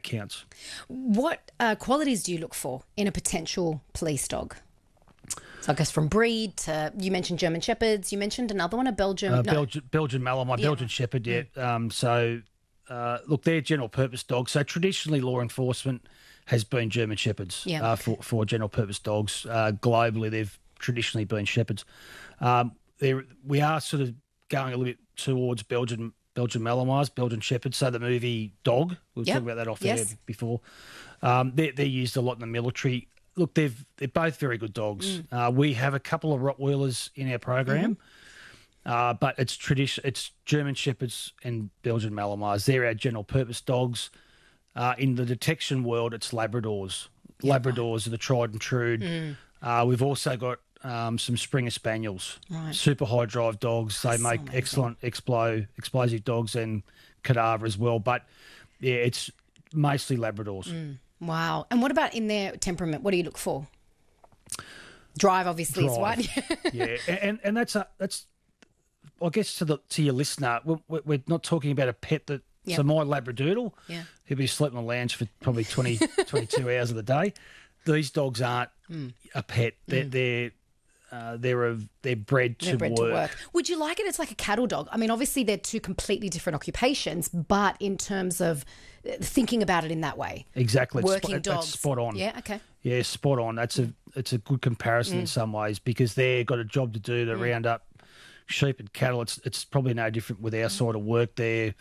counts. What qualities do you look for in a potential police dog? So I guess from breed to, you mentioned German Shepherds, you mentioned another one, a Belgian. Belgian Malinois, Belgian Shepherd, yeah. Look, they're general purpose dogs. So traditionally law enforcement has been German Shepherds for general purpose dogs. Globally, they've traditionally been Shepherds. We are sort of going a little bit towards Belgian Malinois, Belgian Shepherds. So the movie Dog, we were talking about that off air before. They're used a lot in the military. Look, they're both very good dogs. We have a couple of Rottweilers in our program, but it's German Shepherds and Belgian Malinois. They're our general purpose dogs. In the detection world, it's Labradors. Labradors are the tried and true. We've also got some Springer Spaniels, super high drive dogs. They make excellent explosive dogs and cadaver as well. But yeah, it's mostly Labradors. Wow. And what about in their temperament? What do you look for? Drive, obviously, is one. Yeah, and that's I guess to your listener, we're not talking about a pet that. So my Labradoodle, he'll be sleeping on the lounge for probably 22 hours of the day. These dogs aren't a pet. They're bred to work. Would you like it? It's like a cattle dog. I mean, obviously they're two completely different occupations, but in terms of thinking about it in that way, exactly, working dogs, that's spot on. Yeah, okay, yeah, spot on. It's a good comparison in some ways because they've got a job to do to round up sheep and cattle. It's probably no different with our sort of work. They're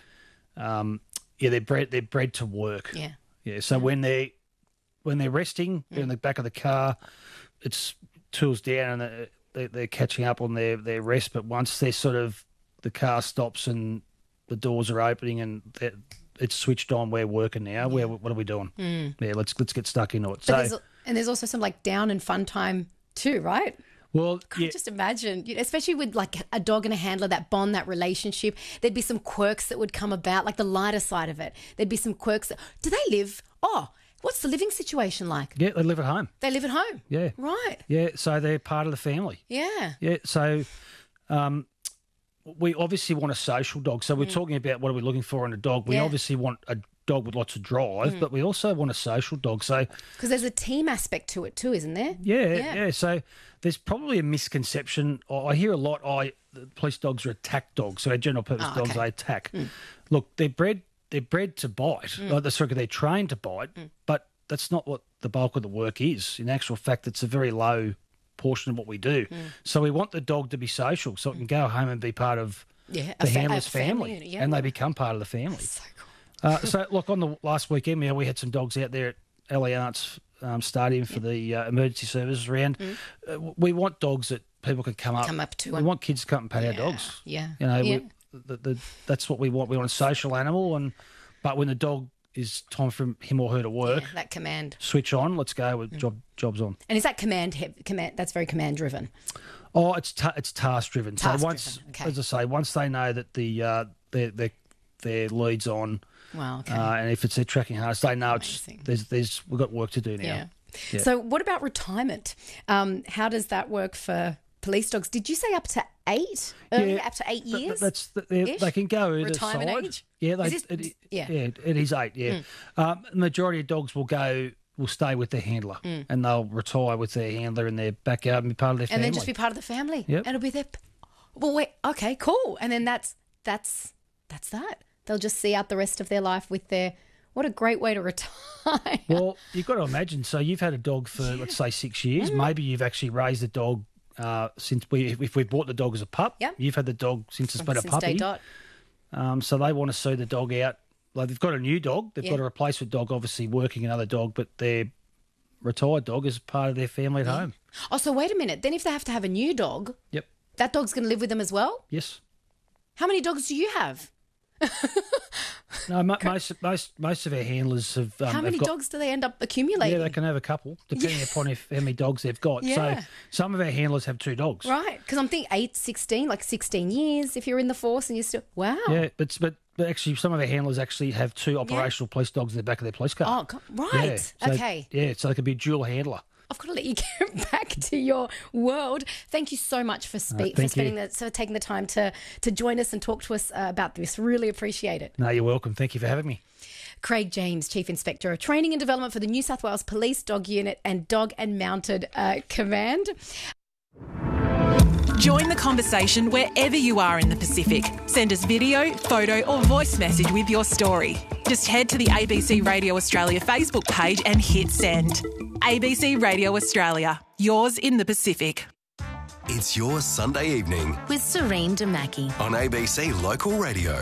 bred to work. Yeah. So when they're resting in the back of the car, it's tools down and they're catching up on their rest. But once they're the car stops and the doors are opening and it's switched on, we're working now. What are we doing? Yeah, let's get stuck into it. But there's also some like down and fun time too, right? Well, I can't just imagine, especially with like a dog and a handler, that bond, that relationship. There'd be some quirks that would come about, like the lighter side of it. There'd be some quirks. Do they live? What's the living situation like? Yeah, they live at home. They live at home? Yeah. Right. Yeah, so they're part of the family. Yeah. Yeah, so we obviously want a social dog. So we're talking about what are we looking for in a dog. We obviously want a dog with lots of drive, but we also want a social dog. So because there's a team aspect to it too, isn't there? Yeah. So there's probably a misconception. I hear a lot. The police dogs are attack dogs. So our general purpose dogs, they attack. Look, they're bred to bite. They're trained to bite, but that's not what the bulk of the work is. In actual fact, it's a very low portion of what we do. So we want the dog to be social, so it can go home and be part of the handler's family, and they become part of the family. That's so cool. So look, on the last weekend, we had some dogs out there at Allianz Stadium for the emergency services round. We want dogs that people can come up to. We want kids to come and pet our dogs. Yeah. That's what we want. We want a social animal, but when the dog is time for him or her to work, that command switch on. Let's go with jobs on. And is that command? That's very command driven. Oh, it's task driven. So once, as I say, once they know that their lead's on. Wow. Okay. And if it's their tracking harness, they know we've got work to do now. Yeah. So what about retirement? How does that work for police dogs? Did you say up to 8? Up to 8 years? They can go either retirement side. Age? Yeah, it is 8. Yeah, majority of dogs will stay with their handler and they'll retire with their handler in their backyard and be part of their family. And then just be part of the family. Yep. And it'll be their. Well, wait. Okay, cool. And then that's that. They'll just see out the rest of their life with their. What a great way to retire. Well, you've got to imagine. So you've had a dog for let's say 6 years. Maybe you've actually raised a dog since if we bought the dog as a pup. Yep. You've had the dog since it's been a puppy. Day dot. So they want to see the dog out. Like they've got a new dog. They've got a replacement dog, obviously working another dog, but their retired dog is part of their family at home. Oh, so wait a minute. Then if they have to have a new dog, that dog's going to live with them as well? Yes. How many dogs do you have? No, most of our handlers have. How many dogs do they end up accumulating? Yeah, they can have a couple, depending upon how many dogs they've got. So some of our handlers have 2 dogs. Right, because I'm thinking 16 years if you're in the force and you're still, wow. Yeah, but actually some of our handlers actually have 2 operational police dogs in the back of their police car. Oh, right, okay. Yeah, so they could be a dual handler. I've got to let you get back to your world. Thank you so much for taking the time to join us and talk to us about this. Really appreciate it. No, you're welcome. Thank you for having me. Craig James, Chief Inspector of Training and Development for the New South Wales Police Dog Unit and Dog and Mounted Command. Join the conversation wherever you are in the Pacific. Send us video, photo or voice message with your story. Just head to the ABC Radio Australia Facebook page and hit send. ABC Radio Australia, yours in the Pacific. It's your Sunday evening with Serene Damaki on ABC Local Radio.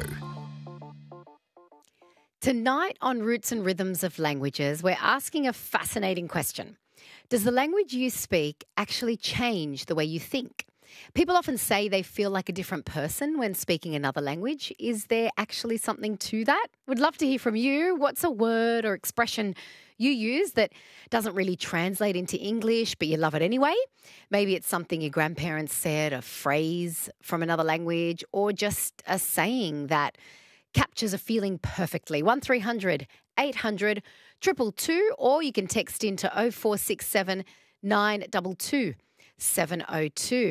Tonight on Roots and Rhythms of Languages, we're asking a fascinating question. Does the language you speak actually change the way you think? People often say they feel like a different person when speaking another language. Is there actually something to that? Would love to hear from you. What's a word or expression you use that doesn't really translate into English, but you love it anyway? Maybe it's something your grandparents said, a phrase from another language, or just a saying that captures a feeling perfectly. 1300 800 222, or you can text into 0467 922 702.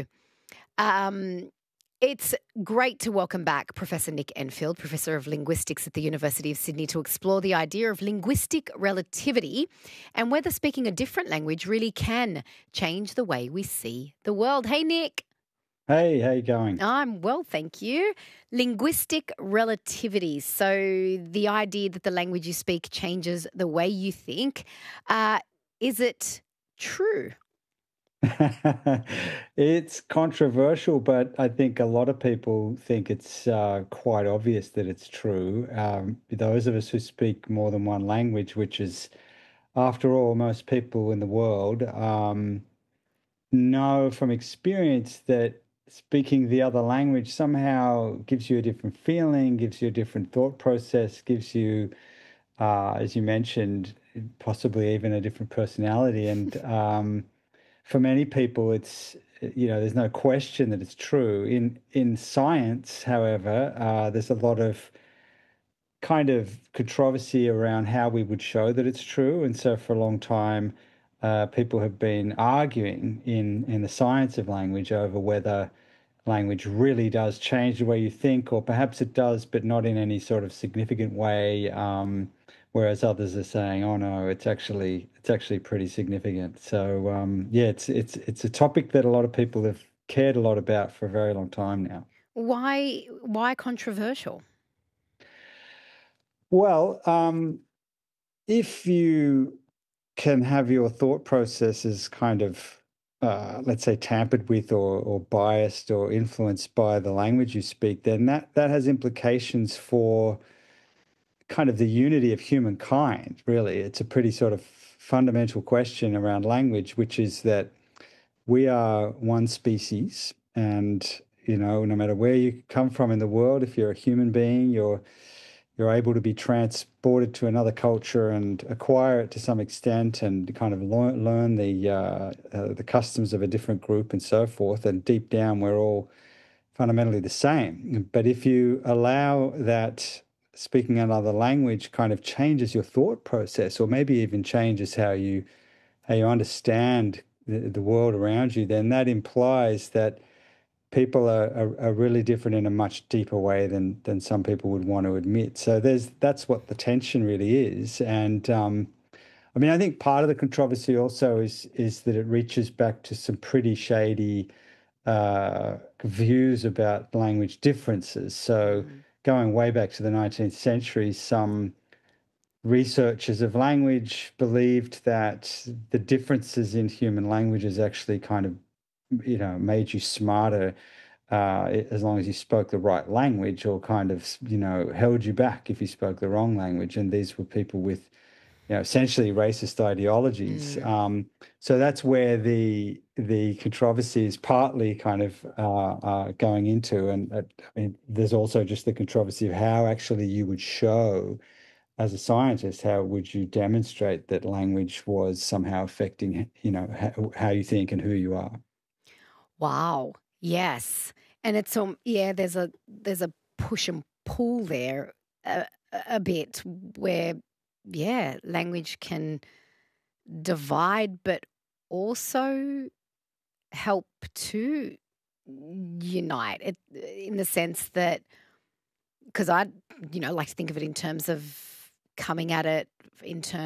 It's great to welcome back Professor Nick Enfield, Professor of Linguistics at the University of Sydney, to explore the idea of linguistic relativity and whether speaking a different language really can change the way we see the world. Hey, Nick. Hey, how you going? I'm well, thank you. Linguistic relativity. So the idea that the language you speak changes the way you think. Is it true? It's controversial, but I think a lot of people think it's quite obvious that it's true. Those of us who speak more than one language, which is, after all, most people in the world, know from experience that speaking the other language somehow gives you a different feeling, gives you a different thought process, gives you, as you mentioned, possibly even a different personality. And for many people, it's, there's no question that it's true. In science, however, there's a lot of kind of controversy around how we would show that it's true. And so for a long time, people have been arguing in the science of language over whether language really does change the way you think, or perhaps it does, but not in any sort of significant way. Whereas others are saying, "Oh no, it's actually pretty significant." So it's a topic that a lot of people have cared a lot about for a very long time now. Why controversial? Well, if you can have your thought processes kind of, let's say, tampered with or biased or influenced by the language you speak, then that has implications for kind of the unity of humankind, really. It's a pretty sort of fundamental question around language, which is that we are one species, and, no matter where you come from in the world, if you're a human being, you're able to be transported to another culture and acquire it to some extent and kind of learn the customs of a different group and so forth. And deep down, we're all fundamentally the same. But if you allow that speaking another language kind of changes your thought process, or maybe even changes how you understand the world around you, then that implies that people are really different in a much deeper way than some people would want to admit. So that's what the tension really is. And I think part of the controversy also is that it reaches back to some pretty shady views about language differences. So going way back to the 19th century, some researchers of language believed that the differences in human languages actually kind of, made you smarter as long as you spoke the right language, or kind of, held you back if you spoke the wrong language. And these were people with, essentially racist ideologies. So that's where the controversy is partly kind of going into. And there's also just the controversy of how actually you would show, as a scientist, how would you demonstrate that language was somehow affecting, how you think and who you are. Wow. Yes. And it's there's a push and pull there a bit where language can divide, but also help to unite it, in the sense that, because I like to think of it in terms of coming at it in terms